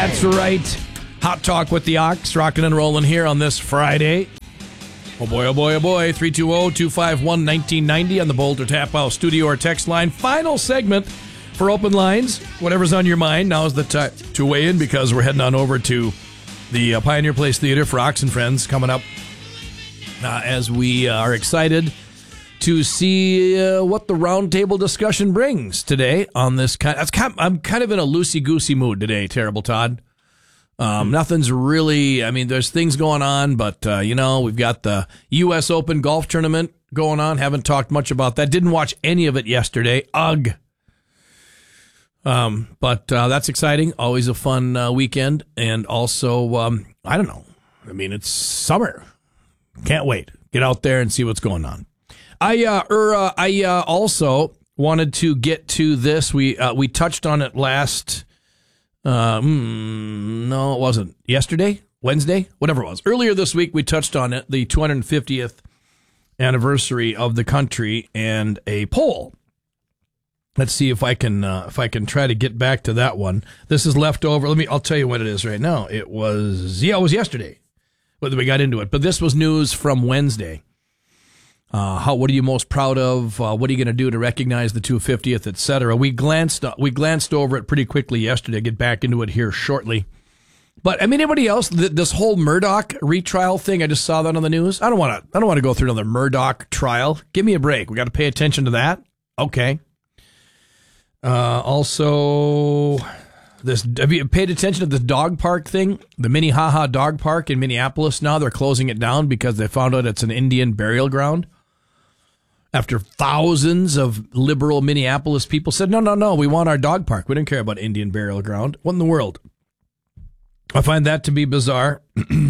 That's right. Hot Talk with the Ox, rocking and rolling here on this Friday. Oh boy, oh boy, oh boy. 320-251-1990 on the Boulder Tap House studio or text line. Final segment for open lines. Whatever's on your mind, now is the time to weigh in because we're heading on over to the Pioneer Place Theater for Ox and Friends coming up as we are excited to see what the roundtable discussion brings today on this I'm kind of in a loosey-goosey mood today, Terrible Todd. Nothing's really, there's things going on, but, we've got the U.S. Open golf tournament going on. Haven't talked much about that. Didn't watch any of it yesterday. Ugh. But that's exciting. Always a fun weekend. And also, I don't know. It's summer. Can't wait. Get out there and see what's going on. I also wanted to get to this. We touched on it last. No, it wasn't. Yesterday? Wednesday? Whatever it was. Earlier this week, we touched on it, the 250th anniversary of the country and a poll. Let's see if I can try to get back to that one. This is leftover. I'll tell you what it is right now. It was yesterday. Whether we got into it, but this was news from Wednesday. What are you most proud of? What are you going to do to recognize the 250th, et cetera? We glanced over it pretty quickly yesterday. Get back into it here shortly. But anybody else? This whole Murdoch retrial thing. I just saw that on the news. I don't want to go through another Murdoch trial. Give me a break. We got to pay attention to that. Okay. Also, have you paid attention to this dog park thing? The Minnehaha Dog Park in Minneapolis. Now they're closing it down because they found out it's an Indian burial ground. After thousands of liberal Minneapolis people said, no, we want our dog park. We don't care about Indian burial ground. What in the world? I find that to be bizarre.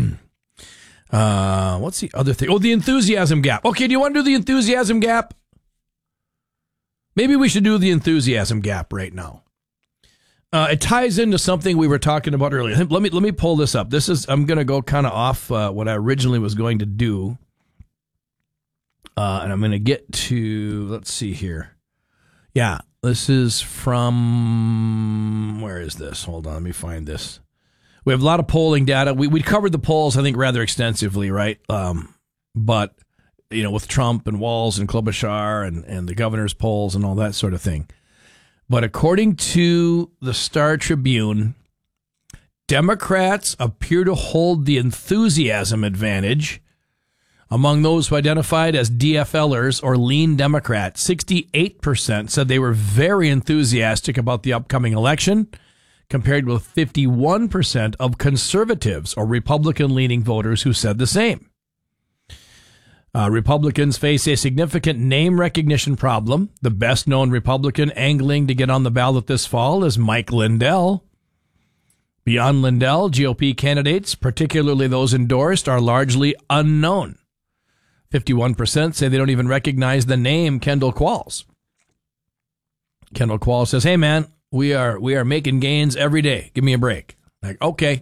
What's the other thing? Oh, the enthusiasm gap. Okay, do you want to do the enthusiasm gap? Maybe we should do the enthusiasm gap right now. It ties into something we were talking about earlier. Let me pull this up. I'm going to go kind of off what I originally was going to do. And I'm going to get to, let's see here. Yeah, this is from, where is this? Hold on, let me find this. We have a lot of polling data. We covered the polls, I think, rather extensively, right? But, with Trump and Walz and Klobuchar and the governor's polls and all that sort of thing. But according to the Star Tribune, Democrats appear to hold the enthusiasm advantage among those who identified as DFLers or lean Democrats. 68% said they were very enthusiastic about the upcoming election, compared with 51% of conservatives or Republican-leaning voters who said the same. Republicans face a significant name recognition problem. The best-known Republican angling to get on the ballot this fall is Mike Lindell. Beyond Lindell, GOP candidates, particularly those endorsed, are largely unknown. 51% say they don't even recognize the name Kendall Qualls. Kendall Qualls says, "Hey man, we are making gains every day. Give me a break." Like, okay.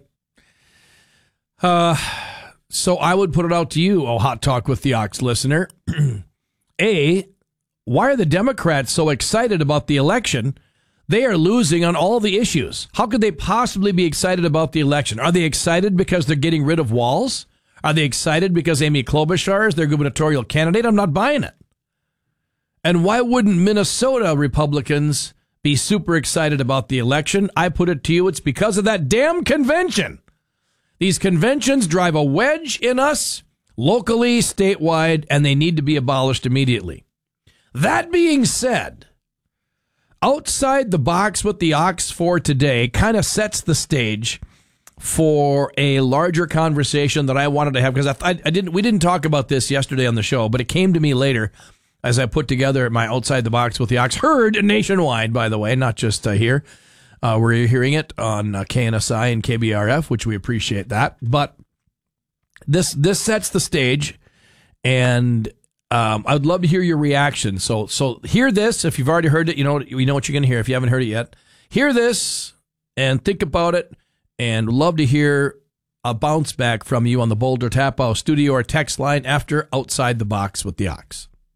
So I would put it out to you, Hot Talk with the Ox listener. A, why are the Democrats so excited about the election? They are losing on all the issues. How could they possibly be excited about the election? Are they excited because they're getting rid of Walz? Are they excited because Amy Klobuchar is their gubernatorial candidate? I'm not buying it. And why wouldn't Minnesota Republicans be super excited about the election? I put it to you, it's because of that damn convention. These conventions drive a wedge in us, locally, statewide, and they need to be abolished immediately. That being said, outside the box with the Ox for today kind of sets the stage for a larger conversation that I wanted to have, because we didn't talk about this yesterday on the show, but it came to me later as I put together my Outside the Box with the Ox, heard nationwide, by the way, not just here. We're hearing it on KNSI and KBRF, which we appreciate that. But this sets the stage, and I'd love to hear your reaction. So hear this. If you've already heard it, you know what you're going to hear. If you haven't heard it yet, hear this and think about it. And love to hear a bounce back from you on the Boulder Tap House studio or text line after Outside the Box with the Ox.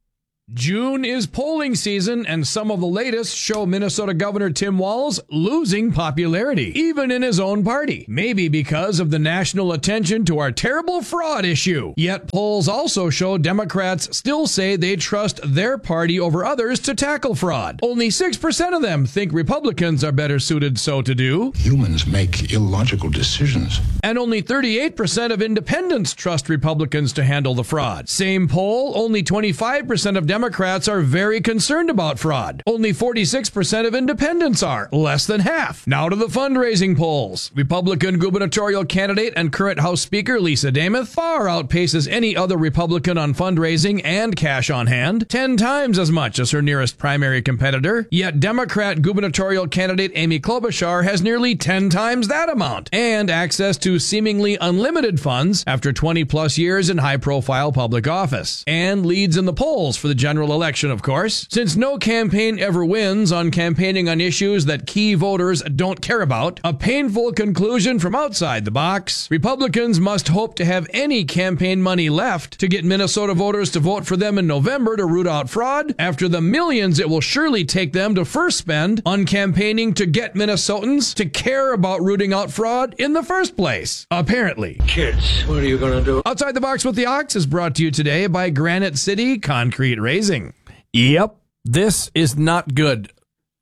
June is polling season, and some of the latest show Minnesota Governor Tim Walz losing popularity, even in his own party. Maybe because of the national attention to our terrible fraud issue. Yet polls also show Democrats still say they trust their party over others to tackle fraud. Only 6% of them think Republicans are better suited so to do. Humans make illogical decisions. And only 38% of independents trust Republicans to handle the fraud. Same poll, only 25% of Democrats are very concerned about fraud. Only 46% of independents are, less than half. Now to the fundraising polls. Republican gubernatorial candidate and current House Speaker Lisa Demuth far outpaces any other Republican on fundraising and cash on hand, 10 times as much as her nearest primary competitor. Yet Democrat gubernatorial candidate Amy Klobuchar has nearly 10 times that amount, and access to seemingly unlimited funds after 20 plus years in high-profile public office, and leads in the polls for the general election, of course. Since no campaign ever wins on campaigning on issues that key voters don't care about, a painful conclusion from outside the box, Republicans must hope to have any campaign money left to get Minnesota voters to vote for them in November to root out fraud, after the millions it will surely take them to first spend on campaigning to get Minnesotans to care about rooting out fraud in the first place, apparently. Kids, what are you going to do? Outside the Box with the Ox is brought to you today by Granite City Concrete Raising. Yep, this is not good.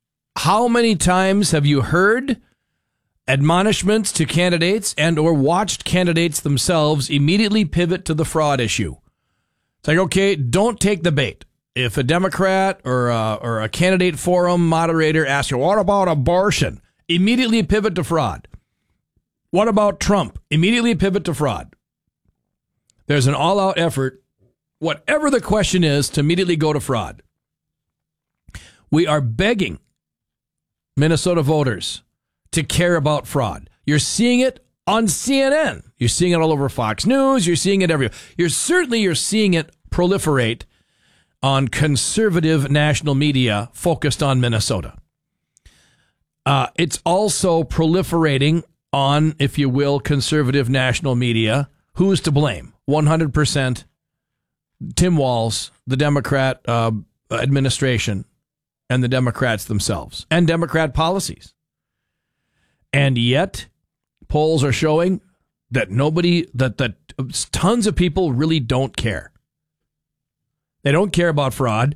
How many times have you heard admonishments to candidates and or watched candidates themselves immediately pivot to the fraud issue? It's like, okay, don't take the bait. If a Democrat or a candidate forum moderator asks you, what about abortion? Immediately pivot to fraud. What about Trump? Immediately pivot to fraud. There's an all-out effort, whatever the question is, to immediately go to fraud. We are begging Minnesota voters to care about fraud. You're seeing it on CNN. You're seeing it all over Fox News. You're seeing it everywhere. You're seeing it proliferate on conservative national media focused on Minnesota. It's also proliferating on, if you will, conservative national media. Who's to blame? 100% Tim Walz, the Democrat administration, and the Democrats themselves, and Democrat policies. And yet, polls are showing that that tons of people really don't care. They don't care about fraud.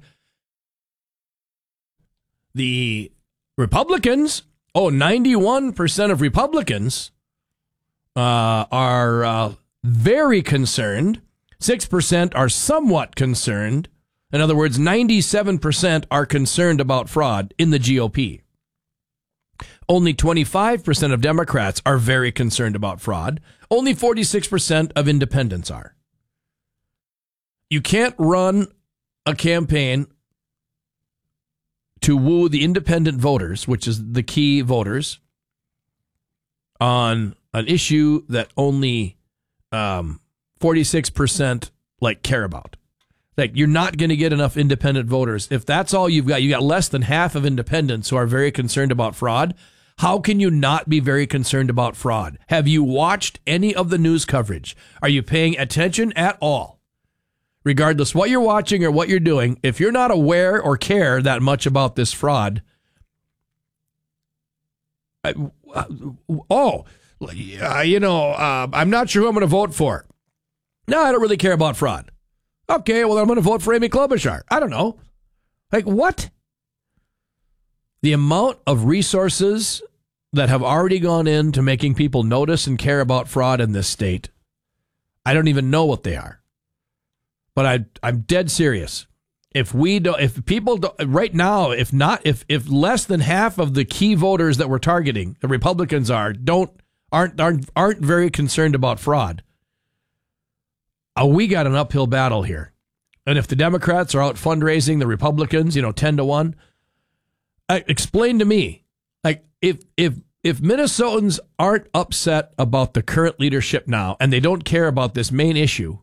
The Republicans, 91% of Republicans are very concerned. 6% are somewhat concerned. In other words, 97% are concerned about fraud in the GOP. Only 25% of Democrats are very concerned about fraud. Only 46% of independents are. You can't run a campaign to woo the independent voters, which is the key voters, on an issue that only 46% care about. Like, you're not going to get enough independent voters. If that's all you got less than half of independents who are very concerned about fraud. How can you not be very concerned about fraud? Have you watched any of the news coverage? Are you paying attention at all? Regardless what you're watching or what you're doing, if you're not aware or care that much about this fraud, I'm not sure who I'm going to vote for. No, I don't really care about fraud. Okay, well, I'm going to vote for Amy Klobuchar. I don't know. Like, what? The amount of resources that have already gone into making people notice and care about fraud in this state, I don't even know what they are. But I'm dead serious. If people don't, right now, if less than half of the key voters that we're targeting, the Republicans aren't very concerned about fraud, we got an uphill battle here. And if the Democrats are out fundraising the Republicans, 10-1, explain to me, like, if Minnesotans aren't upset about the current leadership now and they don't care about this main issue,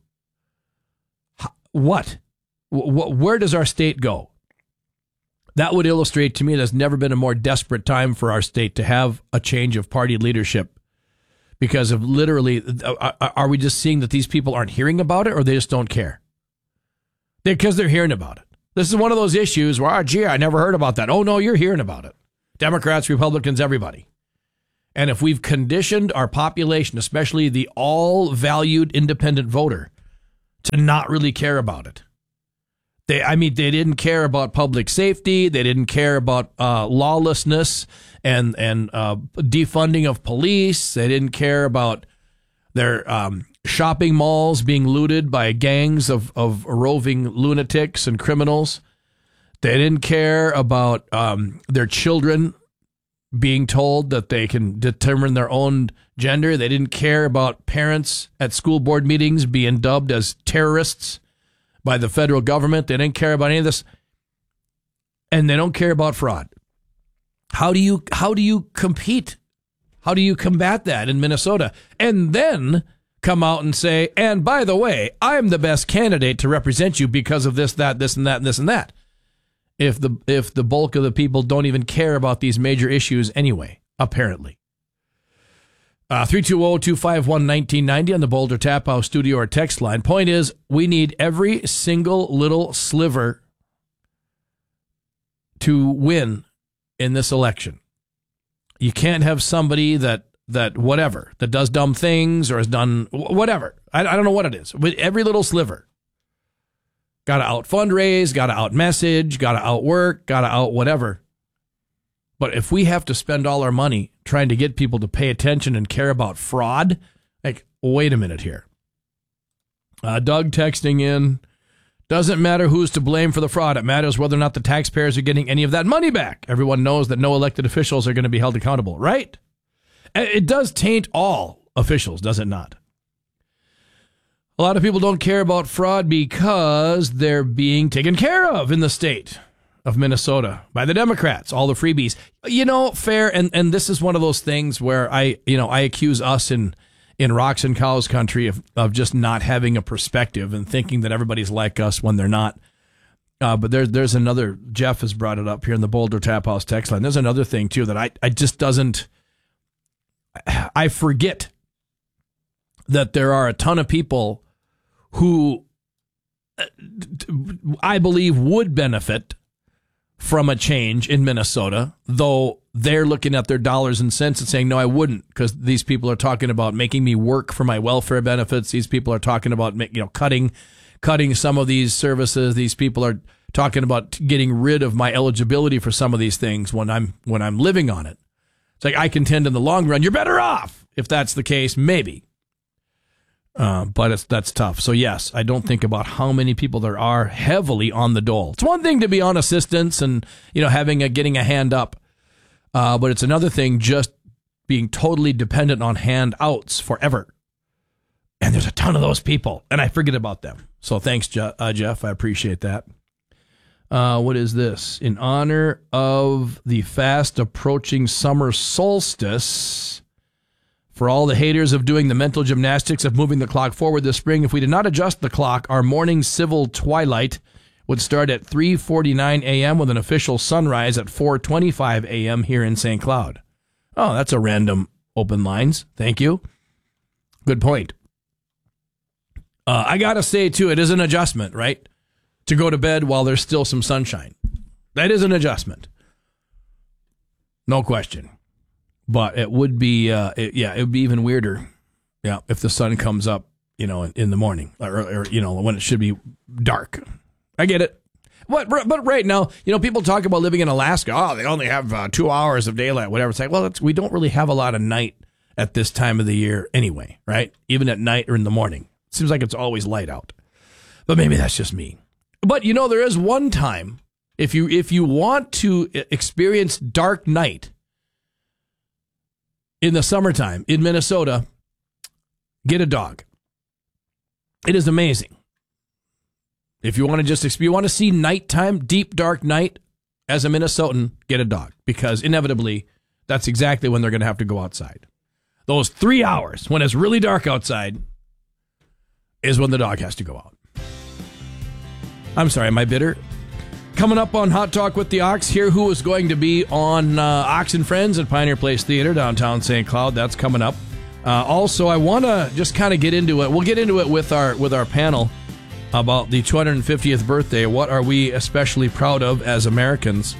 where does our state go? That would illustrate to me there's never been a more desperate time for our state to have a change of party leadership, because of literally, are we just seeing that these people aren't hearing about it, or they just don't care? Because they're hearing about it. This is one of those issues where, gee, I never heard about that. Oh, no, you're hearing about it. Democrats, Republicans, everybody. And if we've conditioned our population, especially the all-valued independent voter, to not really care about it. They didn't care about public safety. They didn't care about lawlessness and defunding of police. They didn't care about their shopping malls being looted by gangs of roving lunatics and criminals. They didn't care about their children being told that they can determine their own gender. They didn't care about parents at school board meetings being dubbed as terrorists by the federal government. They didn't care about any of this. And they don't care about fraud. How do you compete? How do you combat that in Minnesota? And then come out and say, and by the way, I'm the best candidate to represent you because of this, that, this, and that, and this, and that. If the bulk of the people don't even care about these major issues anyway, apparently. 320-251-1990 on the Boulder Tap House studio or text line. Point is, we need every single little sliver to win in this election. You can't have somebody that whatever, that does dumb things or has done whatever. I don't know what it is. But every little sliver. Got to out fundraise, got to out message, got to outwork, got to out whatever. But if we have to spend all our money trying to get people to pay attention and care about fraud, like, wait a minute here. Doug texting in, doesn't matter who's to blame for the fraud. It matters whether or not the taxpayers are getting any of that money back. Everyone knows that no elected officials are going to be held accountable, right? It does taint all officials, does it not? A lot of people don't care about fraud because they're being taken care of in the state of Minnesota by the Democrats, all the freebies. Fair, and this is one of those things where I accuse us in Rocks and Cows country of just not having a perspective and thinking that everybody's like us when they're not. But there's another, Jeff has brought it up here in the Boulder Tap House text line. There's another thing, too, that I just doesn't, I forget that there are a ton of people who I believe would benefit from a change in Minnesota, though they're looking at their dollars and cents and saying, no, I wouldn't, because these people are talking about making me work for my welfare benefits. These people are talking about cutting some of these services. These people are talking about getting rid of my eligibility for some of these things when I'm living on it. It's like, I contend in the long run, you're better off if that's the case, maybe. But that's tough. So, yes, I don't think about how many people there are heavily on the dole. It's one thing to be on assistance and, getting a hand up. But it's another thing just being totally dependent on handouts forever. And there's a ton of those people, and I forget about them. So thanks, Jeff. I appreciate that. What is this? In honor of the fast approaching summer solstice, for all the haters of doing the mental gymnastics of moving the clock forward this spring, if we did not adjust the clock, our morning civil twilight would start at 3:49 a.m. with an official sunrise at 4:25 a.m. here in St. Cloud. Oh, that's a random open lines. Thank you. Good point. I got to say, too, it is an adjustment, right? To go to bed while there's still some sunshine. That is an adjustment. No question. But it would be, it would be even weirder, if the sun comes up, in the morning or when it should be dark. I get it. But right now, people talk about living in Alaska. Oh, they only have 2 hours of daylight, whatever. It's like, well, we don't really have a lot of night at this time of the year anyway, right? Even at night or in the morning. It seems like it's always light out. But maybe that's just me. But, there is one time, if you want to experience dark night, in the summertime in Minnesota, get a dog. It is amazing. If you want to see nighttime, deep dark night as a Minnesotan, get a dog, because inevitably that's exactly when they're going to have to go outside. Those 3 hours when it's really dark outside is when the dog has to go out. I'm sorry, am I bitter? Coming up on Hot Talk with the Ox, hear who is going to be on Ox and Friends at Pioneer Place Theater, downtown St. Cloud. That's coming up. Also, I want to just kind of get into it. We'll get into it with our panel. about the 250th birthday. What are we especially proud of as Americans?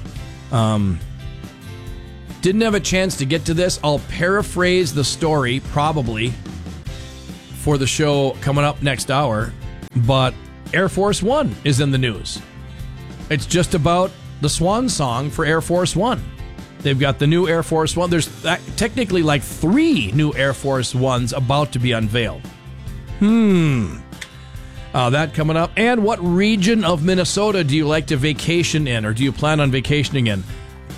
Didn't have a chance to get to this. I'll paraphrase the story probably for the show coming up next hour. But Air Force One is in the news. It's just about the swan song for Air Force One. They've got the new Air Force One. There's technically like 3 new Air Force Ones about to be unveiled. That coming up. And what region of Minnesota do you like to vacation in, or do you plan on vacationing in?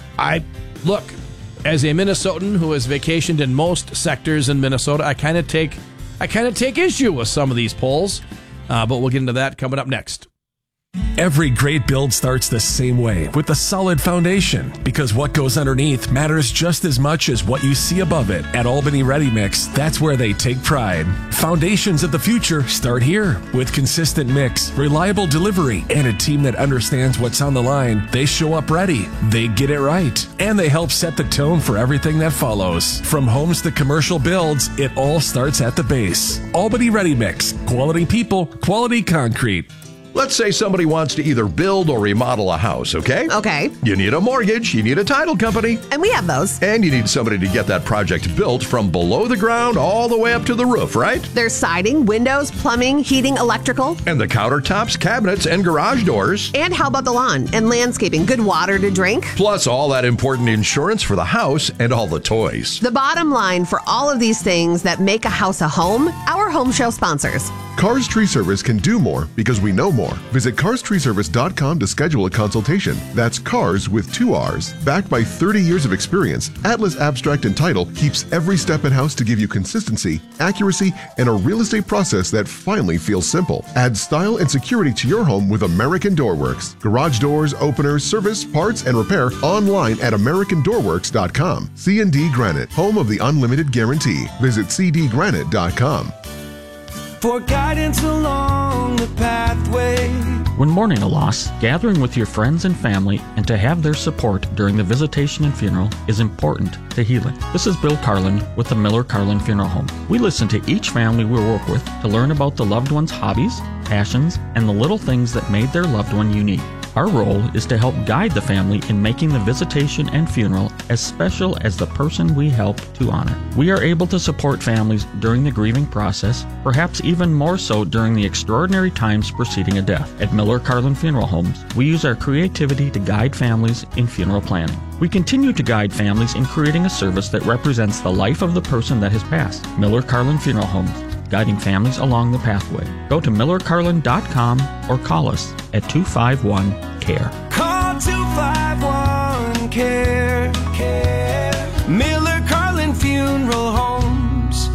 Look, as a Minnesotan who has vacationed in most sectors in Minnesota, I kind of take issue with some of these polls. But we'll get into that coming up next. Every great build starts the same way, with a solid foundation, because what goes underneath matters just as much as what you see above it. At Albany Ready Mix, that's where they take pride. Foundations of the future start here. With consistent mix, reliable delivery, and a team that understands what's on the line, they show up ready, they get it right, and they help set the tone for everything that follows. From homes to commercial builds, it all starts at the base. Albany Ready Mix, quality people, quality concrete. Let's say somebody wants to either build or remodel a house, okay? Okay. You need a mortgage, you need a title company. And we have those. And you need somebody to get that project built from below the ground all the way up to the roof, right? There's siding, windows, plumbing, heating, electrical. And the countertops, cabinets, and garage doors. And how about the lawn and landscaping? Good water to drink. Plus all that important insurance for the house and all the toys. The bottom line for all of these things that make a house a home, our home show sponsors. Cars Tree Service can do more because we know more. Visit carstreeservice.com to schedule a consultation. That's Cars with 2 R's. Backed by 30 years of experience, Atlas Abstract and Title keeps every step in-house to give you consistency, accuracy, and a real estate process that finally feels simple. Add style and security to your home with American Doorworks. Garage doors, openers, service, parts, and repair online at AmericanDoorworks.com. C&D Granite, home of the unlimited guarantee. Visit cdgranite.com. For guidance along the pathway. When mourning a loss, gathering with your friends and family and to have their support during the visitation and funeral is important to healing. This is Bill Carlin with the Miller Carlin Funeral Home. We listen to each family we work with to learn about the loved one's hobbies, passions, and the little things that made their loved one unique. Our role is to help guide the family in making the visitation and funeral as special as the person we help to honor. We are able to support families during the grieving process, perhaps even more so during the extraordinary times preceding a death. At Miller Carlin Funeral Homes, we use our creativity to guide families in funeral planning. We continue to guide families in creating a service that represents the life of the person that has passed. Miller Carlin Funeral Homes, guiding families along the pathway. Go to millercarlin.com or call us at 251-CARE. Call 251-CARE. Miller Carlin Funeral Homes.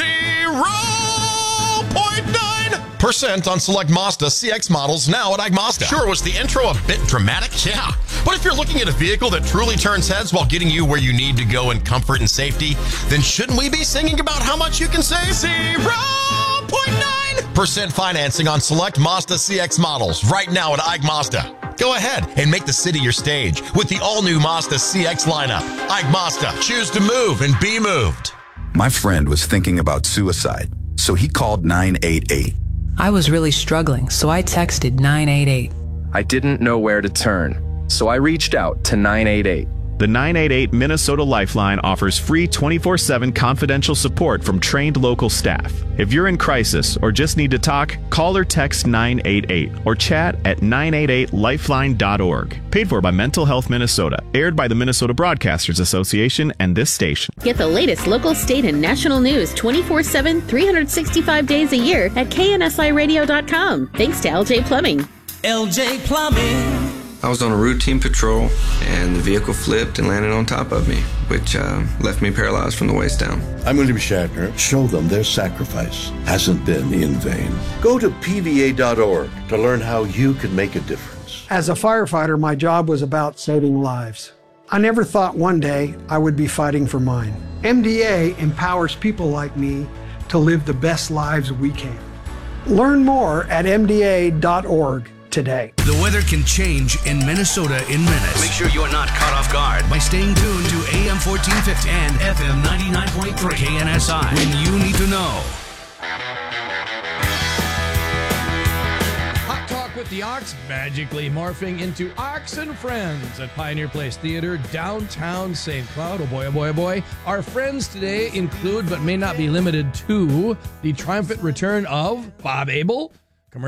0.9% on select Mazda CX models now at Mazda. Sure, was the intro a bit dramatic? Yeah. But if you're looking at a vehicle that truly turns heads while getting you where you need to go in comfort and safety, then shouldn't we be singing about how much you can save? 0.9% financing on select Mazda CX models right now at Ike Mazda. Go ahead and make the city your stage with the all-new Mazda CX lineup. Ike Mazda. Choose to move and be moved. My friend was thinking about suicide, so he called 988. I was really struggling, so I texted 988. I didn't know where to turn, so I reached out to 988. The 988 Minnesota Lifeline offers free 24/7 confidential support from trained local staff. If you're in crisis or just need to talk, call or text 988 or chat at 988lifeline.org. Paid for by Mental Health Minnesota. Aired by the Minnesota Broadcasters Association and this station. Get the latest local, state, and national news 24/7, 365 days a year at KNSIRadio.com. Thanks to LJ Plumbing. LJ Plumbing. I was on a routine patrol, and the vehicle flipped and landed on top of me, which left me paralyzed from the waist down. I'm William Shatner. Show them their sacrifice hasn't been in vain. Go to PVA.org to learn how you can make a difference. As a firefighter, my job was about saving lives. I never thought one day I would be fighting for mine. MDA empowers people like me to live the best lives we can. Learn more at MDA.org. today. The weather can change in Minnesota in minutes. Make sure you are not caught off guard by staying tuned to AM 1450 and FM 99.3 KNSI when you need to know. with the Ox magically morphing into Ox and Friends at Pioneer Place Theater, downtown St. Cloud. Oh boy, oh boy, oh boy. Our friends today include, but may not be limited to, the triumphant return of Bob Abel,